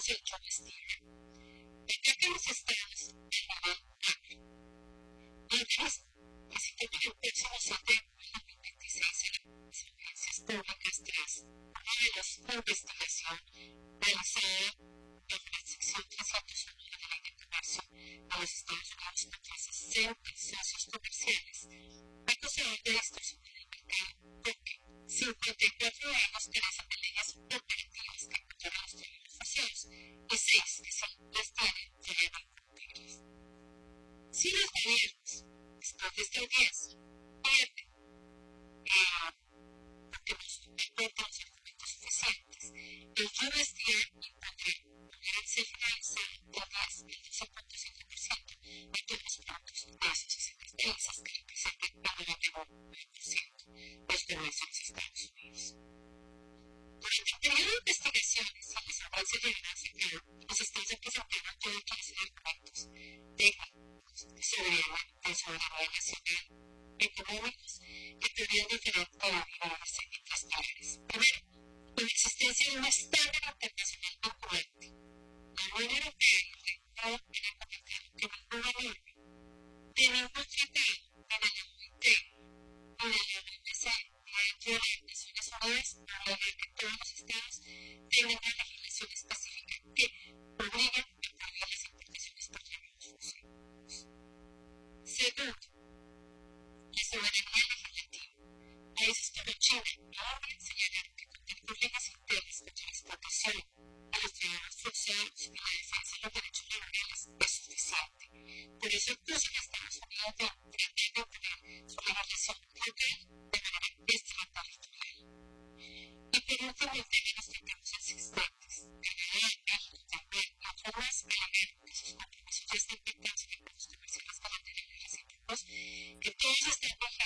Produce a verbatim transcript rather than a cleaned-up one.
hemos hecho un estilo. Ataca los estados del nivel macro. La revista, que se toma el próximo siete de julio de dos mil veintiséis en las audiencias públicas tras modelos de investigación realizada bajo la sección trescientos uno de la Ley de Comercio de los Estados Unidos contra sesenta socios comerciales acusados de distorsión del mercado, porque cincuenta y cuatro de ellos carecen de leyes operativas que controlan los términos forzados y seis que sí las tienen llegan a incumplirlas. Si los gobiernos, después de esta audiencia, pierden eh, porque nos aportan los argumentos suficientes, el U S D A impondrá un arancel generalizado del diez al doce punto cinco por ciento a todos los productos de esos sesenta países que representan el noventa y nueve por ciento de los comercios de los Estados Unidos. Durante el periodo de investigaciones y las avances llegadas a cabo, los estados presentaron toda clase de argumentos técnicos, de soberanía, de soberanía nacional, económicos, que podrían diferir de la dividirse en tres pilares. Primero, con la existencia de un estándar internacional vinculante. La Unión Europea y el Reino Unido han comentado que ninguna norma de ningún tratado, ni de la O I T, ni de la O M C, ni dentro de las Naciones Unidas, obliga que todos los estados tengan una legislación específica que obligue a prohibir las importaciones por términos forzados. Segundo, la soberanía legislativa. Países como China y India señalaron que contar con leyes internas contra la explotación a los trabajadores forzados y la defensa de los derechos laborales es suficiente. Por eso acusan a Estados Unidos de tratar de imponer su legislación local de manera extraterritorial. Y por último, el tema de los tratados existentes. Canadá, México, Japón y otros más alegaron que sus compromisos ya están pactados en acuerdos comerciales bilaterales recíprocos, que todos están vigentes